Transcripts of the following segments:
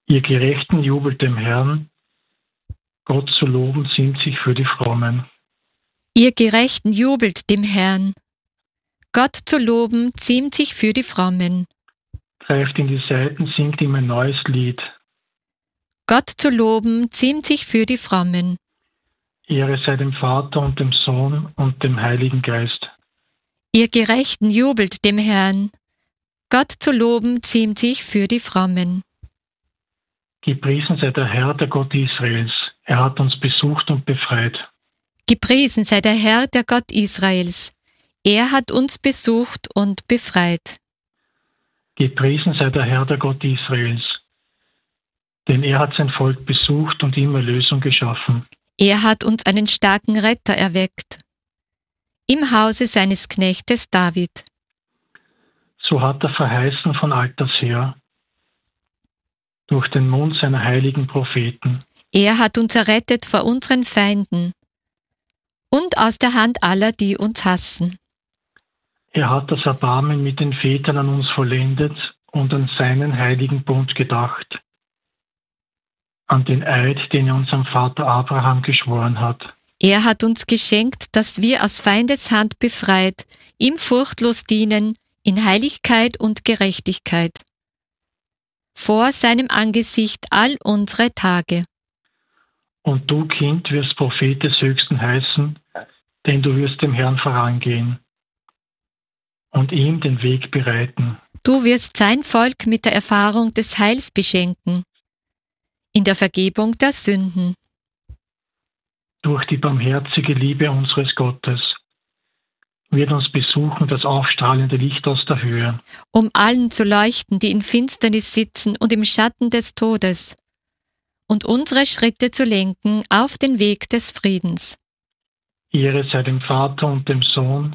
Ihr Gerechten jubelt dem Herrn, Gott zu loben ziemt sich für die Frommen. Ihr Gerechten jubelt dem Herrn, Gott zu loben ziemt sich für die Frommen. Greift in die Saiten, singt ihm ein neues Lied. Gott zu loben ziemt sich für die Frommen. Ehre sei dem Vater und dem Sohn und dem Heiligen Geist. Ihr Gerechten jubelt dem Herrn, Gott zu loben ziemt sich für die Frommen. Gepriesen sei der Herr, der Gott Israels. Er hat uns besucht und befreit. Gepriesen sei der Herr, der Gott Israels. Er hat uns besucht und befreit. Gepriesen sei der Herr, der Gott Israels. Denn er hat sein Volk besucht und ihm Erlösung geschaffen. Er hat uns einen starken Retter erweckt. Im Hause seines Knechtes David. So hat er verheißen von alters her, durch den Mund seiner heiligen Propheten. Er hat uns errettet vor unseren Feinden und aus der Hand aller, die uns hassen. Er hat das Erbarmen mit den Vätern an uns vollendet und an seinen heiligen Bund gedacht, an den Eid, den er unserem Vater Abraham geschworen hat. Er hat uns geschenkt, dass wir aus Feindes Hand befreit, ihm furchtlos dienen, in Heiligkeit und Gerechtigkeit, vor seinem Angesicht all unsere Tage. Und du, Kind, wirst Prophet des Höchsten heißen, denn du wirst dem Herrn vorangehen und ihm den Weg bereiten. Du wirst sein Volk mit der Erfahrung des Heils beschenken, in der Vergebung der Sünden. Durch die barmherzige Liebe unseres Gottes wird uns besuchen das aufstrahlende Licht aus der Höhe. Um allen zu leuchten, die in Finsternis sitzen und im Schatten des Todes, und unsere Schritte zu lenken auf den Weg des Friedens. Ehre sei dem Vater und dem Sohn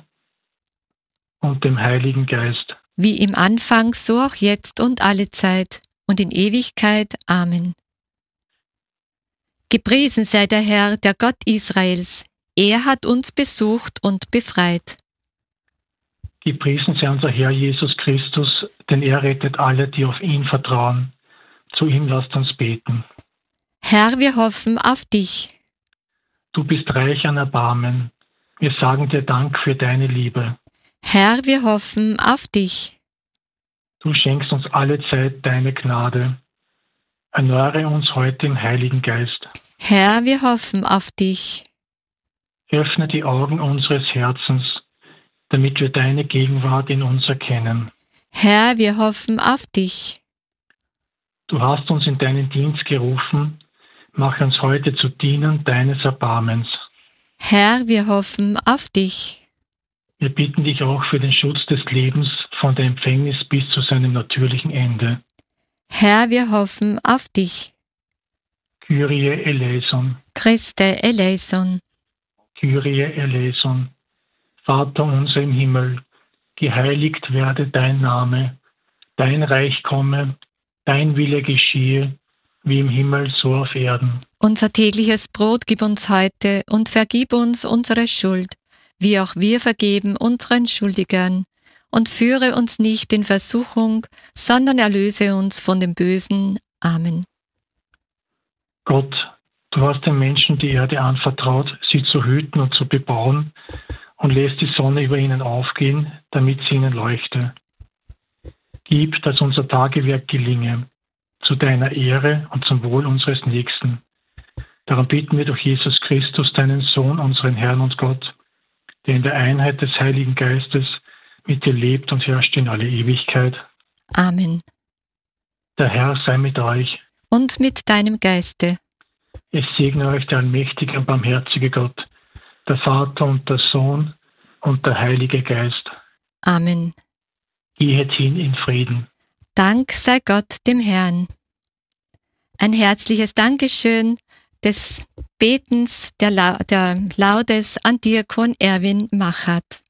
und dem Heiligen Geist. Wie im Anfang, so auch jetzt und alle Zeit und in Ewigkeit. Amen. Gepriesen sei der Herr, der Gott Israels. Er hat uns besucht und befreit. Gepriesen sei unser Herr Jesus Christus, denn er rettet alle, die auf ihn vertrauen. Zu ihm lasst uns beten. Herr, wir hoffen auf dich. Du bist reich an Erbarmen. Wir sagen dir Dank für deine Liebe. Herr, wir hoffen auf dich. Du schenkst uns alle Zeit deine Gnade. Erneuere uns heute im Heiligen Geist. Herr, wir hoffen auf dich. Öffne die Augen unseres Herzens, damit wir deine Gegenwart in uns erkennen. Herr, wir hoffen auf dich. Du hast uns in deinen Dienst gerufen. Mache uns heute zu Dienern deines Erbarmens. Herr, wir hoffen auf dich. Wir bitten dich auch für den Schutz des Lebens von der Empfängnis bis zu seinem natürlichen Ende. Herr, wir hoffen auf dich. Kyrie eleison. Christe eleison. Kyrie eleison. Vater unser im Himmel, geheiligt werde dein Name, dein Reich komme, dein Wille geschehe, wie im Himmel so auf Erden. Unser tägliches Brot gib uns heute und vergib uns unsere Schuld, wie auch wir vergeben unseren Schuldigern. Und führe uns nicht in Versuchung, sondern erlöse uns von dem Bösen. Amen. Gott, du hast den Menschen die Erde anvertraut, sie zu hüten und zu bebauen, und lässt die Sonne über ihnen aufgehen, damit sie ihnen leuchte. Gib, dass unser Tagewerk gelinge, zu deiner Ehre und zum Wohl unseres Nächsten. Darum bitten wir durch Jesus Christus, deinen Sohn, unseren Herrn und Gott, der in der Einheit des Heiligen Geistes mit dir lebt und herrscht in alle Ewigkeit. Amen. Der Herr sei mit euch. Und mit deinem Geiste. Es segne euch der allmächtige und barmherzige Gott, der Vater und der Sohn und der Heilige Geist. Amen. Gehet hin in Frieden. Dank sei Gott dem Herrn. Ein herzliches Dankeschön des Betens der Laudes an Diakon Erwin Machert.